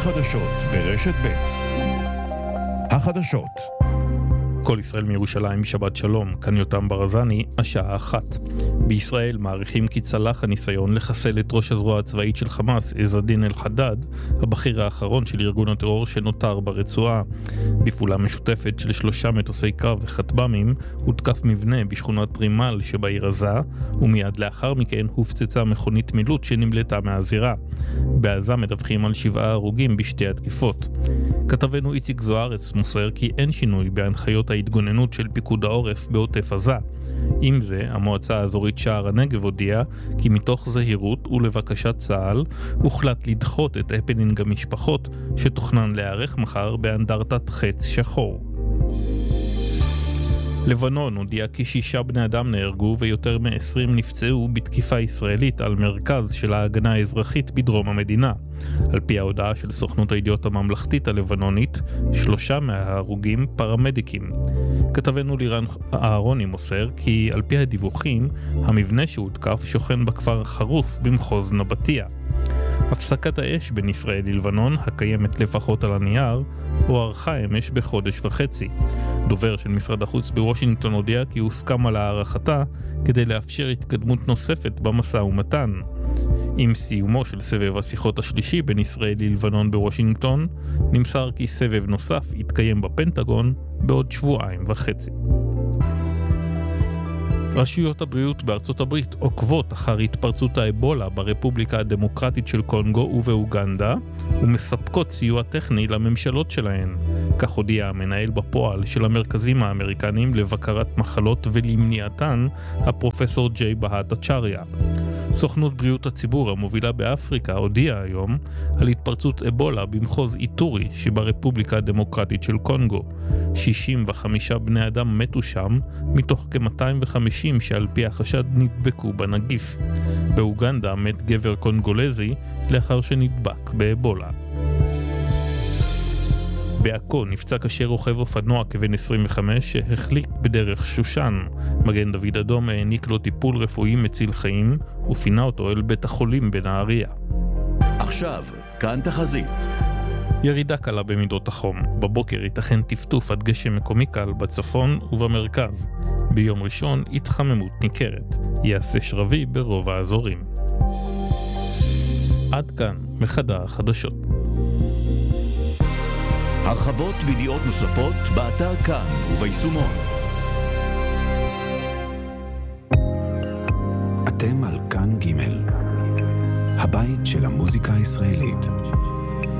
חדשות ברשת ב'. החדשות. כל ישראל מירושלים, שבת שלום, כאן יותם ברזני, השעה 1. בישראל מעריכים כי צלח הניסיון לחסל את ראש הזרוע הצבאית של חמאס, עז א-דין אל-חדד, הבכיר האחרון של ארגון הטרור שנותר ברצועה. בפעולה משותפת של 3 מטוסי קרב וכטב"מים, הותקף מבנה בשכונת רימל שבעיר עזה, ומיד לאחר מכן הופצצה מכונית מילוט שנמלטה מהזירה. בעזה מדווחים על 7 הרוגים בשתי התקיפות. כתבנו איציק זוארץ מוסר כי אין שינוי בהנחיות ההתגוננות של פיקוד העורף בעוטף עזה. עם זה, המועצה האזורית שער הנגב הודיעה כי מתוך זהירות ולבקשת צה"ל הוחלט לדחות את הפנינג המשפחות שתוכנן להיערך מחר באנדרטת חץ שחור. לבנון הודיעה כי 6 בני אדם נהרגו ויותר מ-20 נפצעו בתקיפה ישראלית על מרכז של ההגנה האזרחית בדרום המדינה. על פי ההודעה של סוכנות הידיעות הממלכתית הלבנונית, 3 מההרוגים פרמדיקים. כתבנו לירן אהרוני מוסר כי על פי הדיווחים, המבנה שהותקף שוכן בכפר חרוף במחוז נבטיה. הפסקת האש בין ישראל ללבנון, הקיימת לפחות על הנייר, הוארכה אמש בחודש וחצי. דובר של משרד החוץ בוושינגטון הודיע כי הוסכם על הערכתה כדי לאפשר התקדמות נוספת במשא ומתן. עם סיומו של סבב השיחות השלישי בין ישראל ללבנון בוושינגטון, נמסר כי סבב נוסף יתקיים בפנטגון בעוד 2.5 שבועות. רשויות הבריאות בארצות הברית עוקבות אחר התפרצות האבולה ברפובליקה הדמוקרטית של קונגו ובאוגנדה ומספקות סיוע טכני לממשלות שלהן. כך הודיע המנהל בפועל של המרכזים האמריקניים לבקרת מחלות ולמניעתן, הפרופסור ג'יי בהט אצ'ריה. סוכנות בריאות הציבור המובילה באפריקה הודיעה היום על התפרצות אבולה במחוז איטורי שברפובליקה הדמוקרטית של קונגו. 65 בני אדם מתו שם מתוך כ-250 שעל פי החשד נדבקו בנגיף. באוגנדה מת גבר קונגולזי לאחר שנדבק באבולה. בעכו נפצע קשה רוכב אופנוע כבן 25 שהחליק בדרך שושן. מגן דוד אדום העניק לו טיפול רפואי מציל חיים ופינה אותו אל בית החולים בנהריה. עכשיו, כאן תחזית. ירידה קלה במידות החום. בבוקר ייתכן טפטוף עד גשם מקומי קל בצפון ובמרכז. ביום ראשון התחממות ניכרת. יעשה שרבי ברוב האזורים. עד כאן מחדר החדשות. הרחבות וידיעות נוספות באתר כאן וביישומון. אתם על כאן ג', הבית של המוזיקה הישראלית.